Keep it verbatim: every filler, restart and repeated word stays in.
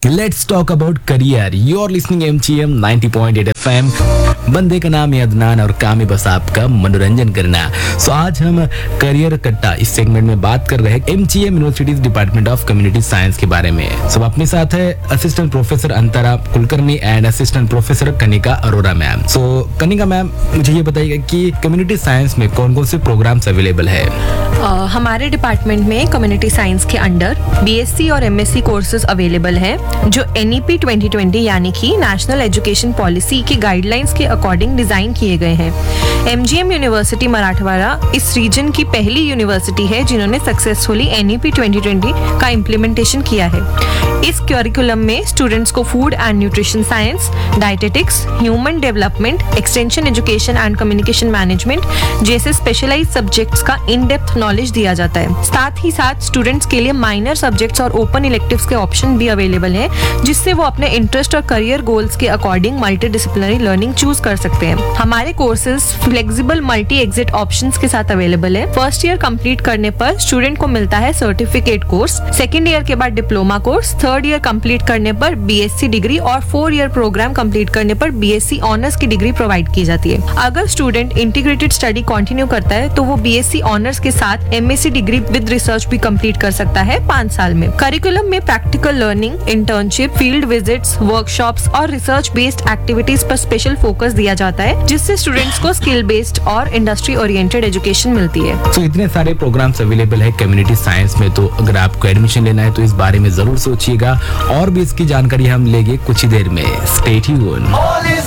Let's talk about career. You are listening MGM ninety point eight FM. बंदे का नाम है अदनान और काम है बस आपका मनोरंजन करना। सो आज हम करियर कट्टा इस सेगमेंट में बात कर रहे हैं MGM university department of community science के बारे में। सो अपने साथ है assistant professor Antara Kulkarni and assistant professor Kanika Arora ma'am. So Kanika ma'am, मुझे ये बताइएगा कि कम्युनिटी साइंस में कौन कौन से प्रोग्राम्स अवेलेबल है? Uh, हमारे डिपार्टमेंट में कम्युनिटी साइंस के अंडर बीएससी और एमएससी कोर्सेज अवेलेबल हैं जो एनईपी ट्वेंटी ट्वेंटी यानी कि नेशनल एजुकेशन पॉलिसी की गाइडलाइंस के अकॉर्डिंग डिजाइन किए गए हैं। एमजीएम यूनिवर्सिटी मराठवाड़ा इस रीजन की पहली यूनिवर्सिटी है जिन्होंने सक्सेसफुली एनईपी ट्वेंटी ट्वेंटी का इम्प्लीमेंटेशन किया है। इस करिकुलम में स्टूडेंट्स को food and nutrition science, dietetics, human development, extension education and communication management जैसे स्पेशलाइज्ड सब्जेक्ट्स का इन डेप्थ नॉलेज दिया जाता है। साथ ही साथ स्टूडेंट्स के लिए माइनर सब्जेक्ट्स और ओपन इलेक्टिव्स के ऑप्शन भी अवेलेबल हैं जिससे वो अपने इंटरेस्ट और करियर गोल्स के according multi disciplinary learning choose कर सकते हैं। हमारे courses flexible multi exit options के साथ अवेलेबल है। फर्स्ट ईयर कंप्लीट करने पर स्टूडेंट को मिलता है सर्टिफिकेट कोर्स, सेकेंड ईयर के बाद diploma course, third year complete करने पर बीएससी डिग्री और फोर ईयर प्रोग्राम कंप्लीट करने पर बीएससी ऑनर्स की डिग्री प्रोवाइड की जाती है। अगर स्टूडेंट इंटीग्रेटेड स्टडी कंटिन्यू करता है तो वो बीएससी ऑनर्स के साथ एमएससी डिग्री विद रिसर्च भी कंप्लीट कर सकता है पाँच साल में। करिकुलम में practical learning, internship, field visits, workshops और रिसर्च बेस्ड एक्टिविटीज पर स्पेशल फोकस दिया जाता है जिससे स्टूडेंट्स को स्किल बेस्ड और इंडस्ट्री ओरिएंटेड एजुकेशन मिलती है। तो so, इतने सारे प्रोग्राम्स अवेलेबल है कम्युनिटी साइंस में, तो अगर आपको एडमिशन लेना है तो इस बारे में जरूर सोचिएगा और भी इसकी जानकारी हम लेंगे कुछ ही देर में। Stay tuned.